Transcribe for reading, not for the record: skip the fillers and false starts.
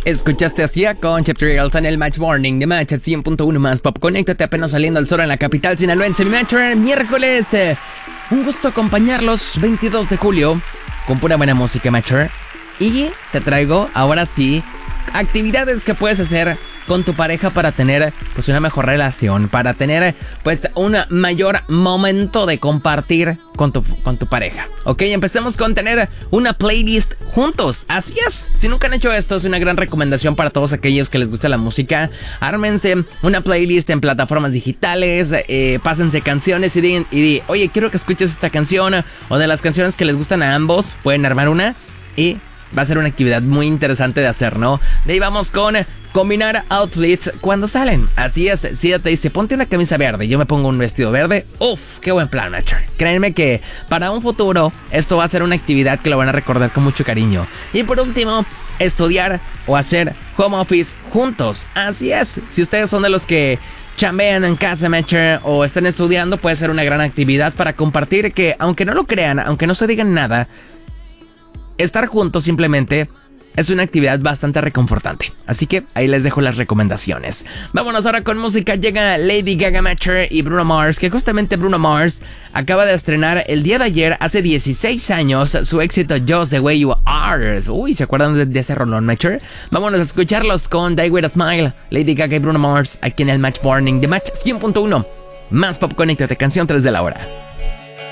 Escuchaste así a Concept Reals en el Match Morning de Match 100.1 más Pop. Conéctate apenas saliendo al sol en la capital sinaloense. Mi Match miércoles. Un gusto acompañarlos 22 de julio con pura buena música, Matcher. Y te traigo ahora sí actividades que puedes hacer con tu pareja para tener pues una mejor relación, para tener pues un mayor momento de compartir con tu pareja. Ok, empecemos con tener una playlist juntos. Así es, si nunca han hecho esto, es una gran recomendación para todos aquellos que les gusta la música. Ármense una playlist en plataformas digitales, pásense canciones y di, oye, quiero que escuches esta canción, o de las canciones que les gustan a ambos, pueden armar una y va a ser una actividad muy interesante de hacer, ¿no? De ahí vamos con combinar outfits cuando salen. Así es, si ella te dice, ponte una camisa verde, yo me pongo un vestido verde. Uf, qué buen plan, Matcher. Créanme que para un futuro esto va a ser una actividad que lo van a recordar con mucho cariño. Y por último, estudiar o hacer home office juntos. Así es, si ustedes son de los que chambean en casa, Matcher, o están estudiando, puede ser una gran actividad para compartir que, aunque no lo crean, aunque no se digan nada, estar juntos simplemente es una actividad bastante reconfortante. Así que ahí les dejo las recomendaciones. Vámonos ahora con música. Llega Lady Gaga, Matcher y Bruno Mars, que justamente Bruno Mars acaba de estrenar el día de ayer, hace 16 años, su éxito Just the Way You Are. Uy, ¿se acuerdan de ese rolón, Matcher? Vámonos a escucharlos con Die With A Smile, Lady Gaga y Bruno Mars, aquí en el Match Morning de Match 100.1. Más Pop, conéctate, canción 3 de la hora.